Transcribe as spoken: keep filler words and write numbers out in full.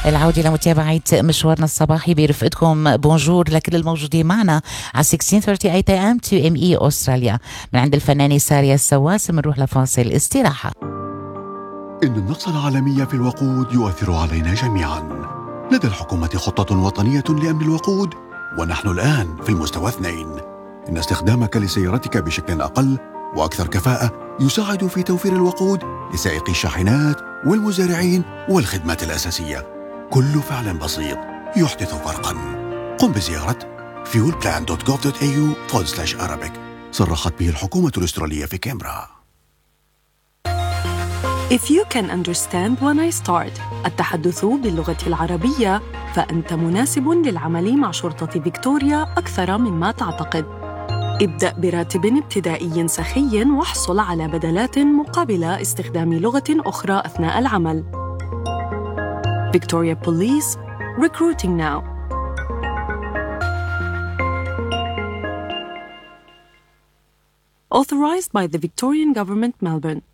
العودة لمتابعة مشوارنا الصباحي برفقتكم. بونجور لكل الموجودين معنا على ستة عشر ثلاثين إيه إم تو إم إي أستراليا. من عند الفنانة سارية السواس بنروح لفاصل استراحة. إن النقص العالمي في الوقود يؤثر علينا جميعا. لدى الحكومة خطة وطنية لأمن الوقود، ونحن الآن في المستوى اثنين. إن استخدامك لسيارتك بشكل أقل وأكثر كفاءة يساعد في توفير الوقود لسائقي الشاحنات والمزارعين والخدمات الأساسية. كل فعل بسيط يحدث فرقا. قم بزيارة fuel plan dot gov dot a u forward slash arabic. صرحت به الحكومة الأسترالية في كامبرا. If you can understand when I start التحدث باللغة العربية، فأنت مناسب للعمل مع شرطة فيكتوريا أكثر مما تعتقد. ابدأ براتب ابتدائي سخي واحصل على بدلات مقابل استخدام لغة أخرى أثناء العمل. Victoria Police, recruiting now. Authorized by the Victorian Government, Melbourne.